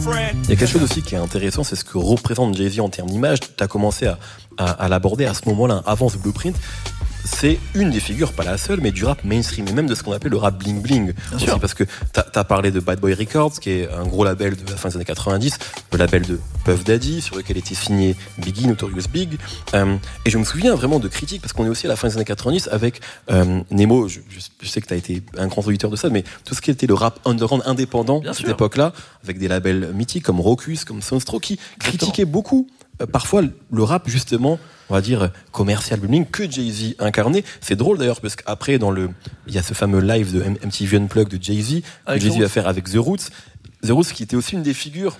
Il y a quelque chose aussi qui est intéressant, c'est ce que représente Jay-Z en termes d'image. Tu as commencé à l'aborder à ce moment-là, avant The Blueprint. C'est une des figures, pas la seule, mais du rap mainstream, et même de ce qu'on appelle le rap bling-bling. Aussi, parce que t'as parlé de Bad Boy Records, qui est un gros label de la fin des années 90, le label de Puff Daddy, sur lequel était signé Biggie, Notorious Big. Et je me souviens vraiment de critiques, parce qu'on est aussi à la fin des années 90 avec Nemo, je sais que t'as été un grand auditeur de ça, mais tout ce qui était le rap underground indépendant à cette époque-là, avec des labels mythiques comme Raucus, comme Soundstro, qui critiquaient beaucoup parfois le rap justement, on va dire commercial bling que Jay-Z incarnait. C'est drôle d'ailleurs parce qu'après il y a ce fameux live de MTV Unplugged de Jay-Z que Jay-Z va faire avec The Roots. The Roots qui était aussi une des figures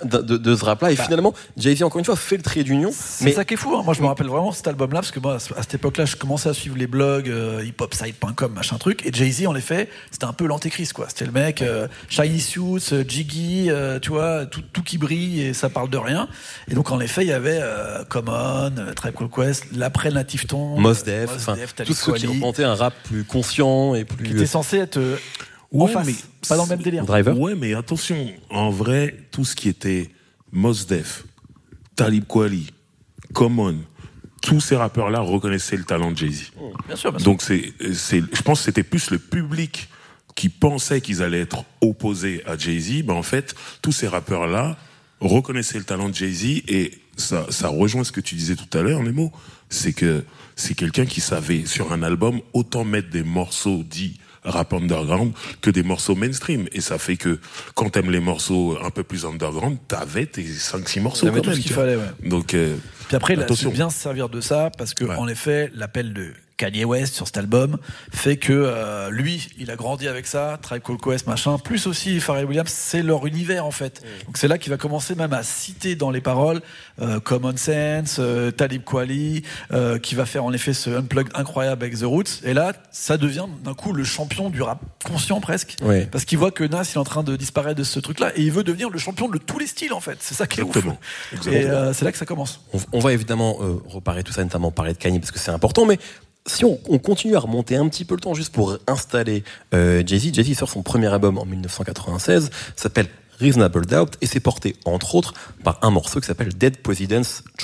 de ce rap-là. Et finalement, Jay-Z, encore une fois, fait le trait d'union. C'est ça qui est fou. Moi, je me rappelle vraiment cet album-là, parce que moi, à cette époque-là, je commençais à suivre les blogs hiphopsite.com, machin truc. Et Jay-Z, en effet, c'était un peu l'antéchrist, quoi. C'était le mec, Shiny Suits, Jiggy, tu vois, tout qui brille et ça parle de rien. Et donc, en effet, il y avait Common, Tribe Called Quest, l'après-Native Tongue, Mos Def, tous ceux qui représentaient un rap plus conscient et plus... Qui était censé être... en face, mais pas dans le même délire. Driver. Ouais, mais attention, en vrai, tout ce qui était Mos Def, Talib Kweli, Common, tous ces rappeurs-là reconnaissaient le talent de Jay-Z. Bien sûr, bien sûr. Donc je pense que c'était plus le public qui pensait qu'ils allaient être opposés à Jay-Z. Ben en fait, tous ces rappeurs-là reconnaissaient le talent de Jay-Z et ça rejoint ce que tu disais tout à l'heure, Nemo. C'est que c'est quelqu'un qui savait, sur un album, autant mettre des morceaux dits rap underground que des morceaux mainstream. Et ça fait que quand t'aimes les morceaux un peu plus underground, t'avais tes 5-6 morceaux quand même. Tout ce qu'il fallait, ouais. Donc, puis après, attention. il a bien se servir de ça parce que, en effet, l'appel de Kanye West sur cet album fait que lui, il a grandi avec ça, Tribe Called Quest, machin, plus aussi Pharrell Williams, c'est leur univers en fait. Donc c'est là qu'il va commencer même à citer dans les paroles Common Sense, Talib Kweli, qui va faire en effet ce unplug incroyable avec The Roots. Et là, ça devient d'un coup le champion du rap conscient presque, parce qu'il voit que Nas il est en train de disparaître de ce truc-là et il veut devenir le champion de tous les styles en fait. C'est ça qui est ouf. Et c'est là que ça commence. On va évidemment reparler tout ça, notamment parler de Kanye parce que c'est important, mais si on continue à remonter un petit peu le temps juste pour installer Jay-Z, Jay-Z sort son premier album en 1996, s'appelle Reasonable Doubt et c'est porté entre autres par un morceau qui s'appelle Dead Presidents